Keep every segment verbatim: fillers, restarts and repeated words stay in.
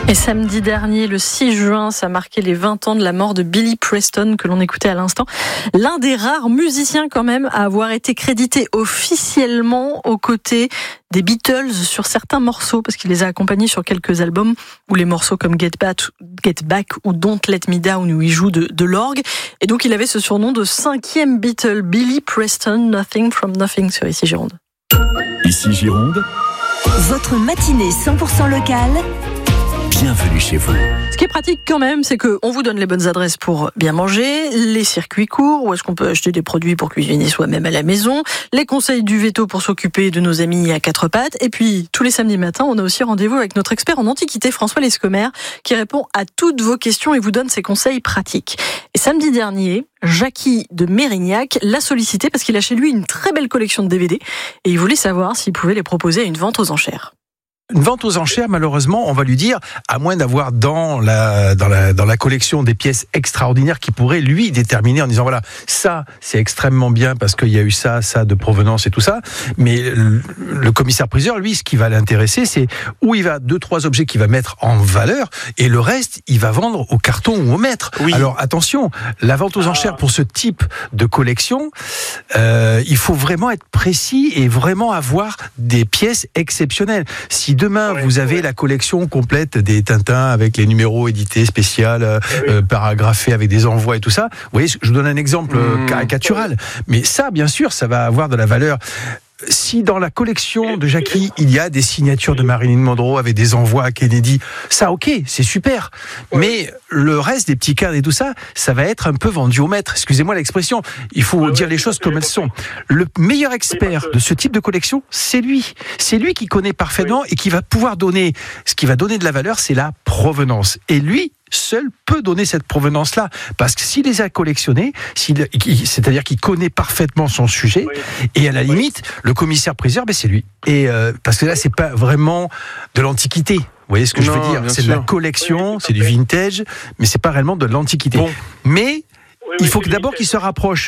Et samedi dernier, le six juin, ça marquait les vingt ans de la mort de Billy Preston, que l'on écoutait à l'instant. L'un des rares musiciens quand même à avoir été crédité officiellement aux côtés des Beatles sur certains morceaux, parce qu'il les a accompagnés sur quelques albums où les morceaux comme Get Back, Get Back ou Don't Let Me Down, où il joue de, de l'orgue. Et donc il avait ce surnom de cinquième Beatle, Billy Preston, Nothing from Nothing sur Ici Gironde. Ici Gironde, votre matinée cent pour cent locale. Bienvenue chez vous. Ce qui est pratique quand même, c'est qu'on vous donne les bonnes adresses pour bien manger, les circuits courts, où est-ce qu'on peut acheter des produits pour cuisiner soi-même à la maison, les conseils du veto pour s'occuper de nos amis à quatre pattes, et puis tous les samedis matins, on a aussi rendez-vous avec notre expert en antiquité, François Lescomer, qui répond à toutes vos questions et vous donne ses conseils pratiques. Et samedi dernier, Jackie de Mérignac l'a sollicité parce qu'il a chez lui une très belle collection de D V D et il voulait savoir s'il pouvait les proposer à une vente aux enchères. Une vente aux enchères, malheureusement, on va lui dire, à moins d'avoir dans la, dans la, dans la collection des pièces extraordinaires qui pourraient lui déterminer en disant voilà, ça, c'est extrêmement bien parce qu'il y a eu ça, ça de provenance et tout ça. Mais le, le commissaire-priseur, lui, ce qui va l'intéresser, c'est où il va deux, trois objets qu'il va mettre en valeur et le reste, il va vendre au carton ou au mètre. Oui. Alors, attention, la vente aux enchères pour ce type de collection, euh, il faut vraiment être précis et vraiment avoir des pièces exceptionnelles. Si demain, ouais, vous avez ouais. la collection complète des Tintins avec les numéros édités spécial, euh, oui. euh, paragraphés avec des envois et tout ça, vous voyez, je vous donne un exemple mmh. caricatural. Mais ça, bien sûr, ça va avoir de la valeur. Si dans la collection de Jackie, il y a des signatures de Marilyn Monroe avec des envois à Kennedy, ça, ok, c'est super. Mais le reste des petits cadres et tout ça, ça va être un peu vendu au maître. Excusez-moi l'expression, il faut dire les choses comme elles sont. Le meilleur expert de ce type de collection, c'est lui. C'est lui qui connaît parfaitement et qui va pouvoir donner, ce qui va donner de la valeur, c'est la provenance. Et lui, seul peut donner cette provenance-là. Parce que s'il les a collectionnés, s'il, c'est-à-dire qu'il connaît parfaitement son sujet, oui. et à la limite, le commissaire-priseur, ben c'est lui. Et euh, parce que là, c'est pas vraiment de l'antiquité. Vous voyez ce que non, je veux dire ? C'est sûr. De la collection, oui, c'est du vintage, mais c'est pas réellement de l'antiquité. Bon. Mais oui, il faut que d'abord qu'il se rapproche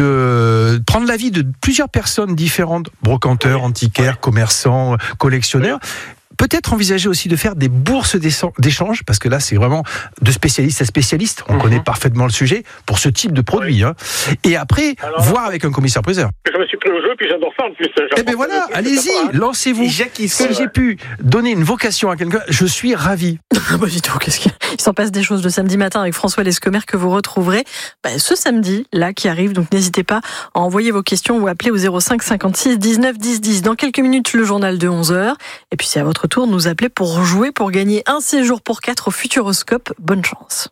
de prendre l'avis de plusieurs personnes différentes, brocanteurs, oui. antiquaires, oui. commerçants, collectionneurs. Oui. Peut-être envisager aussi de faire des bourses d'échange, parce que là, c'est vraiment de spécialiste à spécialiste. On mmh. connaît parfaitement le sujet pour ce type de produit. Oui. Hein. Et après, alors, voir avec un commissaire-priseur. Je me suis pris au jeu, puis j'adore ça en plus. Eh bien voilà, allez-y, hein. lancez-vous. Si ouais. j'ai pu donner une vocation à quelqu'un, je suis ravi. Bah, du tout, qu'est-ce qu'il il s'en passe des choses le samedi matin avec François Lescomer que vous retrouverez bah, ce samedi, là, qui arrive. Donc n'hésitez pas à envoyer vos questions ou appeler au zéro cinq cinquante-six dix-neuf dix dix. Dans quelques minutes, le journal de onze heures. Et puis c'est à votre tour de nous appeler pour jouer, pour gagner un séjour pour quatre au Futuroscope. Bonne chance.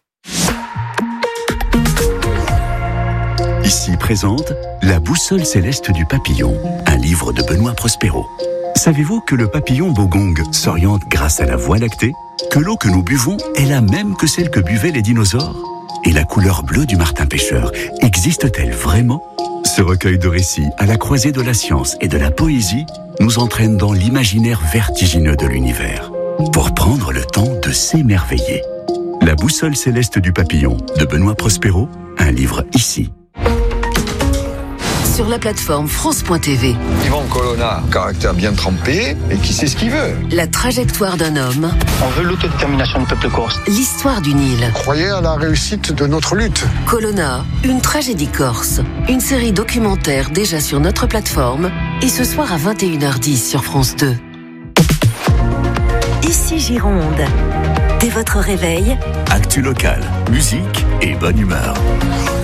Ici présente La boussole céleste du papillon, un livre de Benoît Prospero. Savez-vous que le papillon bogong s'oriente grâce à la Voie lactée ? Que l'eau que nous buvons est la même que celle que buvaient les dinosaures ? Et la couleur bleue du martin pêcheur existe-t-elle vraiment ? Ce recueil de récits à la croisée de la science et de la poésie nous entraîne dans l'imaginaire vertigineux de l'univers pour prendre le temps de s'émerveiller. La boussole céleste du papillon de Benoît Prospero, un livre ici. Sur la plateforme France point T V. Yvan Colonna, caractère bien trempé et qui sait ce qu'il veut. La trajectoire d'un homme. On veut l'autodétermination du peuple corse. L'histoire du Nil. Croyez à la réussite de notre lutte. Colonna, une tragédie corse. Une série documentaire déjà sur notre plateforme et ce soir à vingt et une heures dix sur France deux. Ici Gironde. Dès votre réveil, actu local, musique et bonne humeur.